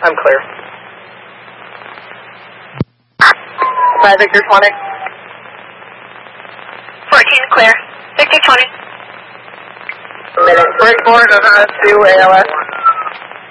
I'm clear. 5 Victor 20. 14 clear. Victor 20. Minute. Break board on us 2 ALS.